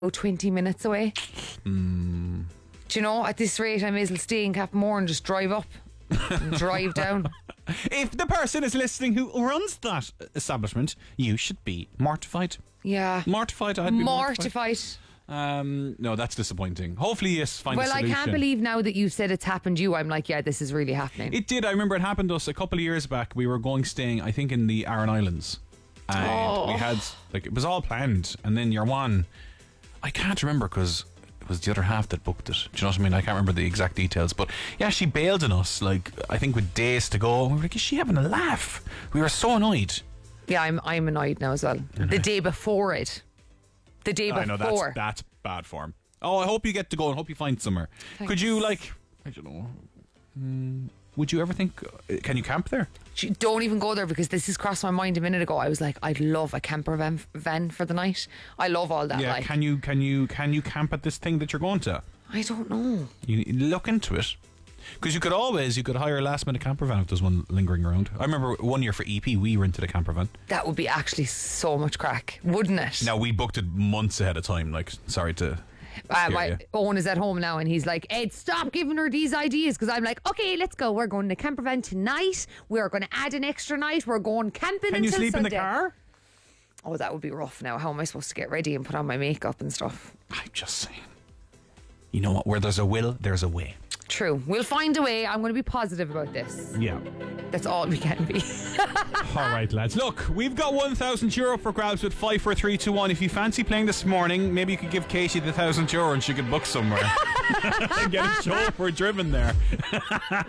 20 minutes away. Do you know, at this rate, I may as well stay in Capmore and just drive up and drive down. If the person is listening who runs that establishment, you should be mortified. Yeah. Mortified? I'd be mortified. No, that's disappointing. Hopefully, yes, find a Well, solution. I can't believe now that you said it's happened to you. I'm like, yeah, this is really happening. It did. I remember it happened to us a couple of years back. We were staying, I think, in the Aran Islands. And we had, it was all planned. And then your one, I can't remember because it was the other half that booked it. Do you know what I mean? I can't remember the exact details. But yeah, she bailed on us, I think with days to go. We were like, is she having a laugh? We were so annoyed. Yeah, I'm annoyed now as well. The day before it. The day before. I know, that's bad form. Oh, I hope you get to go and hope you find somewhere. Thanks. Could you, I don't know, would you ever think, can you camp there? Don't even go there, because this has crossed my mind a minute ago. I was like, I'd love a camper van for the night. I love all that. Yeah, can you camp at this thing that you're going to? I don't know. You look into it. Because you could hire a last minute camper van if there's one lingering around. I remember one year for EP, we rented a camper van. That would be actually so much crack, wouldn't it? Now, we booked it months ahead of time. Sorry to... Owen is at home now and he's like, Ed, stop giving her these ideas, because I'm like, okay, let's go. We're going to camper van tonight. We're going to add an extra night. We're going camping Can you until sleep Sunday. in the car? Oh, that would be rough now. How am I supposed to get ready and put on my makeup and stuff? I'm just saying. You know what? Where there's a will, there's a way. True. We'll find a way. I'm going to be positive about this. Yeah. That's all we can be. All right, lads. Look, we've got €1,000 for grabs with 54321. If you fancy playing this morning, maybe you could give Katie the €1,000 and she could book somewhere. Get a chauffeur driven there.